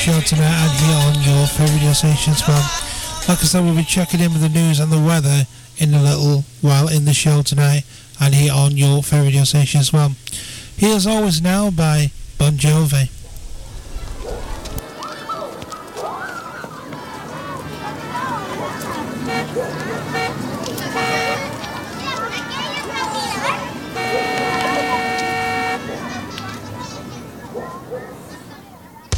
show tonight and here on your favourite radio station as well. Like I said, we'll be checking in with the news and the weather in a little while in the show tonight and here on your favourite radio station as well. Here's Always Now by Bon Jovi.